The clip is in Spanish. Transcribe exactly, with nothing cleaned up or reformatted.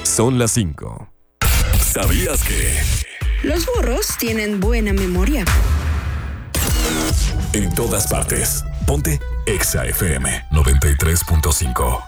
Son las cinco. ¿Sabías que? Los burros tienen buena memoria. En todas partes. Ponte Exa F M noventa y tres punto cinco.